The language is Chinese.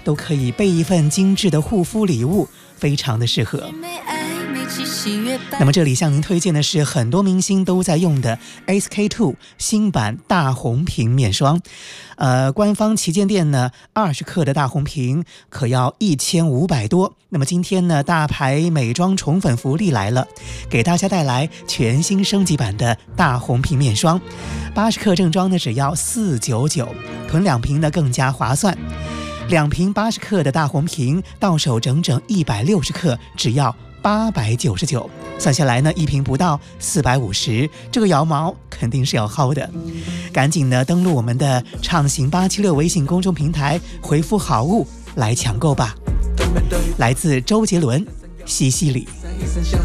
都可以备一份精致的护肤礼物，非常的适合。那么这里向您推荐的是很多明星都在用的 SK-II 新版大红瓶面霜。官方旗舰店呢，20克的大红瓶可要1500多。那么今天呢，大牌美妆宠粉福利来了，给大家带来全新升级版的大红瓶面霜，80克正装呢只要499，囤2瓶呢更加划算。2瓶80克的大红瓶到手整整160克，只要899，算下来呢，1瓶不到450，这个羊毛肯定是要薅的。赶紧呢登录我们的畅行876微信公众平台，回复好物来抢购吧。来自周杰伦，西西里。